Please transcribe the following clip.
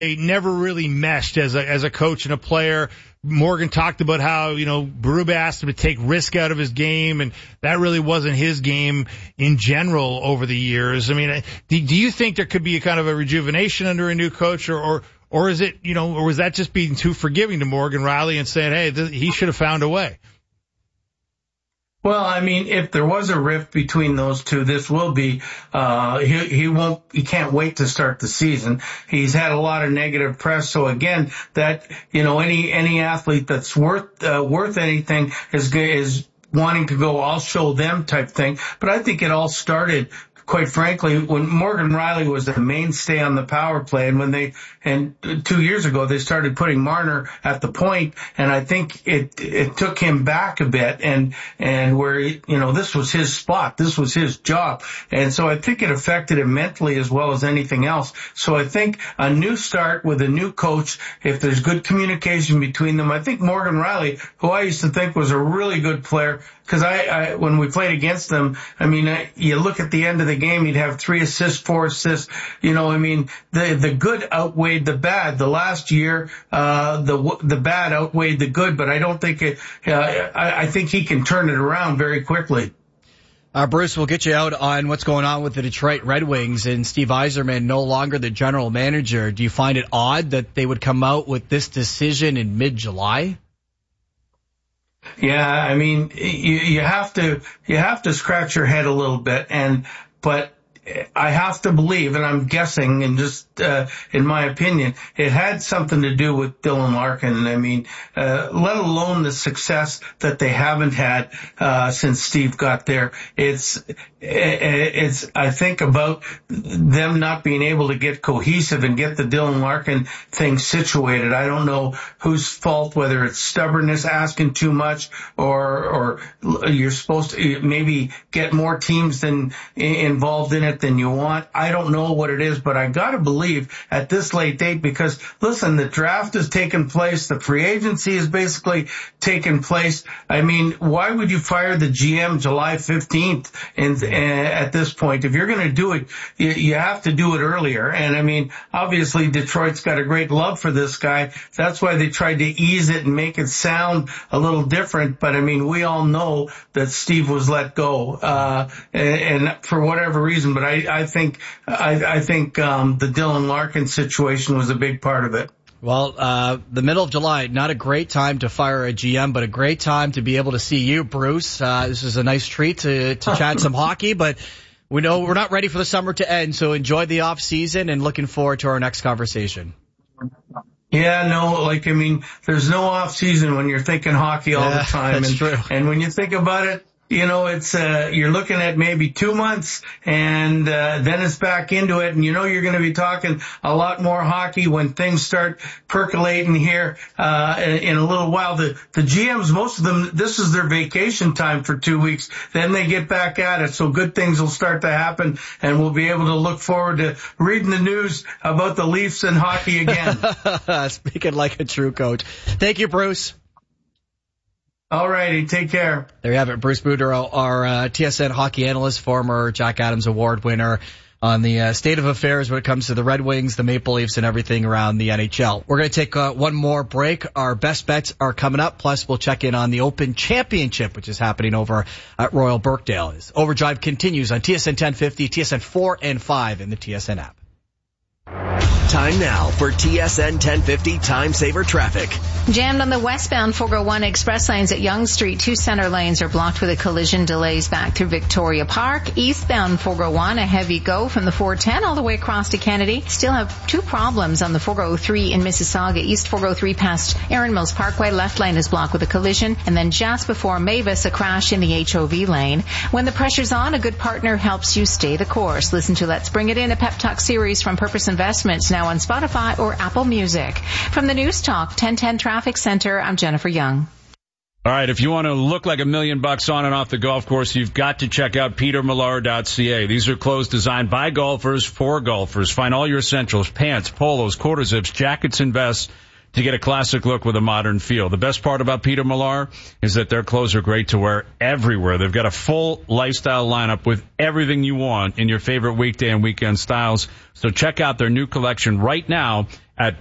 they never really meshed as a coach and a player. Morgan talked about how, Berube asked him to take risk out of his game, and that really wasn't his game in general over the years. I mean, do you think there could be a kind of a rejuvenation under a new coach, or is it, or was that just being too forgiving to Morgan Riley and saying, hey, he should have found a way? Well, I mean, if there was a rift between those two, this will be, he can't wait to start the season. He's had a lot of negative press. So again, that, any athlete that's worth anything is wanting to go, I'll show them type thing. But I think it all started, quite frankly, when Morgan Riley was the mainstay on the power play, and 2 years ago they started putting Marner at the point, and I think it took him back a bit, and where this was his spot, this was his job, and so I think it affected him mentally as well as anything else. So I think a new start with a new coach, if there's good communication between them, I think Morgan Riley, who I used to think was a really good player, because I when we played against them, you look at the end of the game, he'd have 3 assists, 4 assists. The good outweighed the bad. The last year, the bad outweighed the good, but I don't think I think he can turn it around very quickly. Bruce, we'll get you out on what's going on with the Detroit Red Wings and Steve Yzerman no longer the general manager. Do you find it odd that they would come out with this decision in mid-July? Yeah, you have to scratch your head a little bit, but I have to believe, and I'm guessing, and just in my opinion, it had something to do with Dylan Larkin. Let alone the success that they haven't had since Steve got there. It's I think about them not being able to get cohesive and get the Dylan Larkin thing situated. I don't know whose fault, whether it's stubbornness, asking too much, or you're supposed to maybe get more teams involved in it than you want. I don't know what it is, but I gotta believe at this late date, because listen, the draft has taken place, the free agency has basically taken place. Why would you fire the GM July 15th at this point? If you're going to do it, you have to do it earlier. And obviously Detroit's got a great love for this guy. That's why they tried to ease it and make it sound a little different. But we all know that Steve was let go, and for whatever reason. But I think the Dylan Larkin situation was a big part of it. Well, the middle of July, not a great time to fire a GM, but a great time to be able to see you, Bruce. This is a nice treat to chat some hockey, but we know we're not ready for the summer to end, so enjoy the off season and looking forward to our next conversation. Yeah, no, there's no off season when you're thinking hockey all the time. That's true. And when you think about it, it's, you're looking at maybe 2 months, and then it's back into it, and you're going to be talking a lot more hockey when things start percolating here, in a little while. The GMs, most of them, this is their vacation time for 2 weeks. Then they get back at it, so good things will start to happen, and we'll be able to look forward to reading the news about the Leafs and hockey again. Speaking like a true coach. Thank you, Bruce. All righty, take care. There you have it, Bruce Boudreau, our TSN hockey analyst, former Jack Adams Award winner, on the state of affairs when it comes to the Red Wings, the Maple Leafs, and everything around the NHL. We're going to take one more break. Our best bets are coming up, plus we'll check in on the Open Championship, which is happening over at Royal Birkdale. Overdrive continues on TSN 1050, TSN 4 and 5 in the TSN app. Time now for TSN 1050 Time Saver Traffic. Jammed on the westbound 401 express lanes at Yonge Street. 2 center lanes are blocked with a collision. Delays back through Victoria Park. Eastbound 401, a heavy go from the 410 all the way across to Kennedy. Still have 2 problems on the 403 in Mississauga. East 403 past Erin Mills Parkway. Left lane is blocked with a collision. And then just before Mavis, a crash in the HOV lane. When the pressure's on, a good partner helps you stay the course. Listen to Let's Bring It In, a pep talk series from Purpose Investments, now on Spotify or Apple Music. From the News Talk 1010 Traffic Center, I'm Jennifer Young. All right, if you want to look like $1 million on and off the golf course, you've got to check out petermillar.ca. These are clothes designed by golfers for golfers. Find all your essentials, pants, polos, quarter zips, jackets, and vests to get a classic look with a modern feel. The best part about Peter Millar is that their clothes are great to wear everywhere. They've got a full lifestyle lineup with everything you want in your favorite weekday and weekend styles. So check out their new collection right now at